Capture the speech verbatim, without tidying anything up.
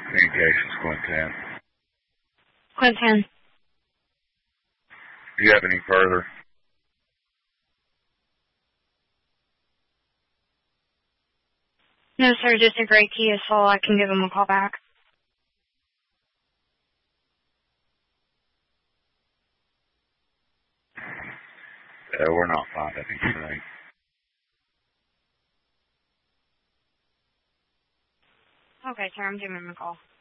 Communications, Quintin. Quintin. Do you have any further? No, sir, just a great key is full. I can give him a call back. Uh, we're not finding anything. Okay, sir, I'm giving him a call.